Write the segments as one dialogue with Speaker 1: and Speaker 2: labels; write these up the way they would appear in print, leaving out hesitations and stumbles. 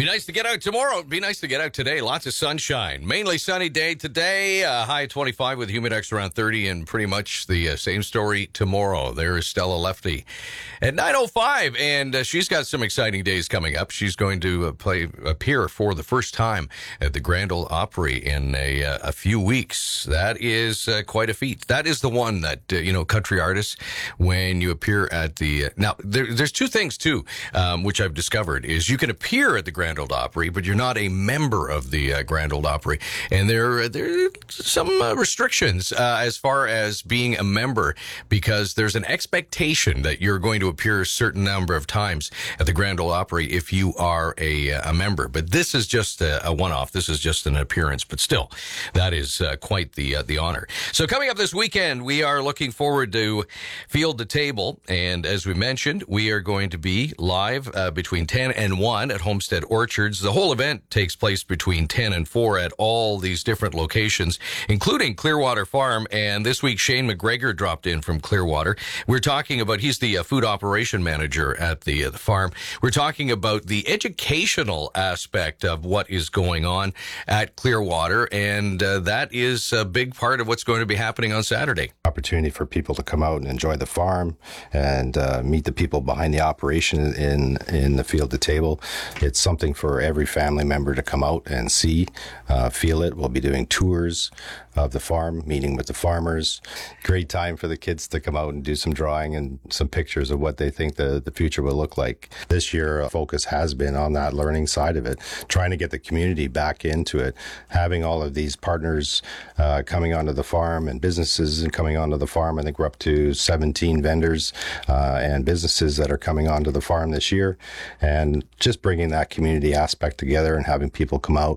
Speaker 1: Be nice to get out tomorrow. Be nice to get out today. Lots of sunshine. Mainly sunny day today. High 25 with humidex around 30, and pretty much the same story tomorrow. There is Stella Lefty at 9:05, and she's got some exciting days coming up. She's going to appear for the first time at the Grand Ole Opry in a few weeks. That is quite a feat. That is the one that country artists, when you appear at the now there's two things too, which I've discovered is you can appear at the Grand Ole Opry, but you're not a member of the Grand Ole Opry, and there are some restrictions as far as being a member, because there's an expectation that you're going to appear a certain number of times at the Grand Ole Opry if you are a member. But this is just a one-off. This is just an appearance, but still, that is quite the honor. So coming up this weekend, we are looking forward to Field to Table, and as we mentioned, we are going to be live between 10 and 1 at Homestead Orchards. The whole event takes place between 10 and 4 at all these different locations, including Clearwater Farm. And this week, Shane McGregor dropped in from Clearwater. We're talking about, he's the food operation manager at the farm. We're talking about the educational aspect of what is going on at Clearwater, and that is a big part of what's going to be happening on Saturday.
Speaker 2: Opportunity for people to come out and enjoy the farm and meet the people behind the operation in the Field to Table. It's something for every family member to come out and see, feel it. We'll be doing tours of the farm, meeting with the farmers. Great time for the kids to come out and do some drawing and some pictures of what they think the future will look like. This year, focus has been on that learning side of it, trying to get the community back into it, having all of these partners coming onto the farm and businesses and coming onto the farm. I think we're up to 17 vendors and businesses that are coming onto the farm this year, and just bringing that community aspect together and having people come out,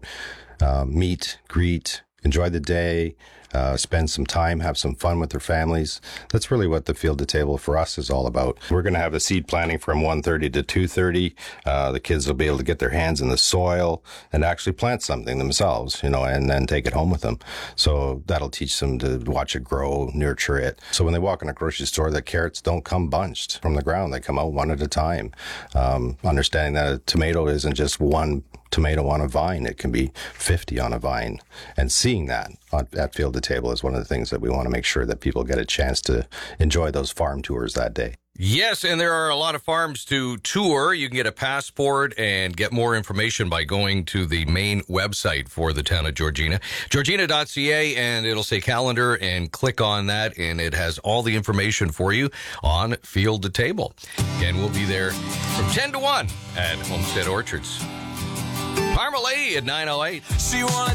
Speaker 2: meet, greet, enjoy the day, spend some time, have some fun with their families. That's really what the Field to Table for us is all about. We're going to have the seed planting from 1:30 to 2:30. The kids will be able to get their hands in the soil and actually plant something themselves, and then take it home with them. So that'll teach them to watch it grow, nurture it. So when they walk in a grocery store, the carrots don't come bunched from the ground. They come out one at a time. Understanding that a tomato isn't just one tomato on a vine. It can be 50 on a vine. And seeing that at Field to Table is one of the things that we want to make sure that people get a chance to enjoy those farm tours that day.
Speaker 1: Yes, and there are a lot of farms to tour. You can get a passport and get more information by going to the main website for the town of Georgina, georgina.ca, and it'll say calendar, and click on that, and it has all the information for you on Field to Table. Again, we'll be there from 10 to 1 at Homestead Orchards. Parmalee at 9:08.
Speaker 3: She wanted